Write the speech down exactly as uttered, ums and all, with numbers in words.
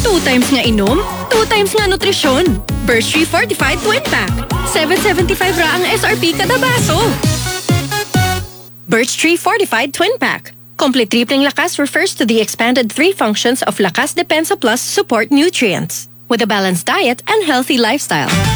Two times nga inom, two times nga nutrisyon. Birch Tree Fortified Twin Pack. seven seventy-five ra ang S R P kada baso. Birch Tree Fortified Twin Pack. Complete tripling lakas refers to the expanded three functions of Lakas Depensa Plus support nutrients with a balanced diet and healthy lifestyle.